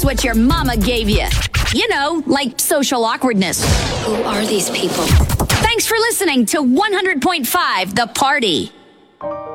Embarrass what your mama gave you. You know, like social awkwardness. Who are these people? Thanks for listening to 100.5 The Party.